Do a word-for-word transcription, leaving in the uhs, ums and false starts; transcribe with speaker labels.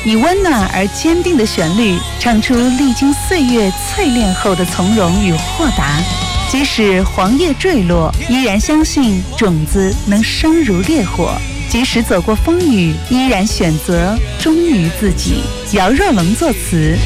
Speaker 1: 以温暖而坚定的旋律，唱出历经岁月淬炼后的从容与豁达。即使黄叶坠落，依然相信种子能生如烈火；即使走过风雨，依然选择忠于自己。姚若龙作词。